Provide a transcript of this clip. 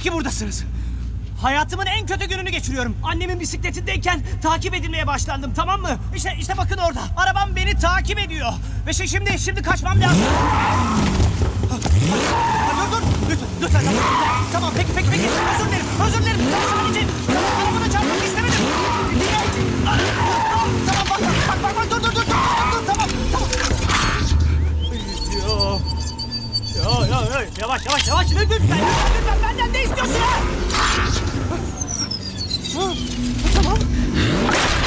ki buradasınız. Hayatımın en kötü gününü geçiriyorum. Annemin bisikletindeyken takip edilmeye başlandım, tamam mı? İşte bakın orada. Arabam beni takip ediyor. Ve şimdi kaçmam lazım. Dur. Lütfen. Tamam, peki. Özür dilerim. Sadece arabana çarpmak istemedim. Tamam, bak. Dur. Tamam. Yo. Yavaş. Lütfen.